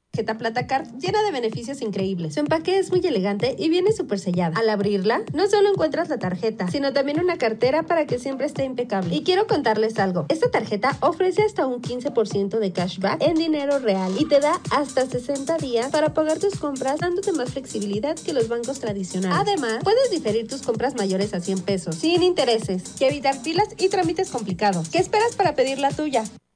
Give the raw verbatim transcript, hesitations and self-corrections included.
Tarjeta Plata Card llena de beneficios increíbles. Su empaque es muy elegante y viene súper sellada. Al abrirla, no solo encuentras la tarjeta, sino también una cartera para que siempre esté impecable. Y quiero contarles algo. Esta tarjeta ofrece hasta un quince por ciento de cashback en dinero real y te da hasta sesenta días para pagar tus compras, dándote más flexibilidad que los bancos tradicionales. Además, puedes diferir tus compras mayores a cien pesos, sin intereses, y evitar filas y trámites complicados. ¿Qué esperas para pedir la tuya?